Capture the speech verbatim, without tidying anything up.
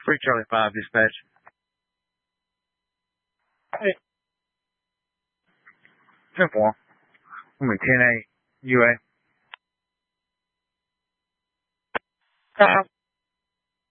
three Charlie five, dispatch. Hey. ten four. I'm in ten eight, U A. Uh,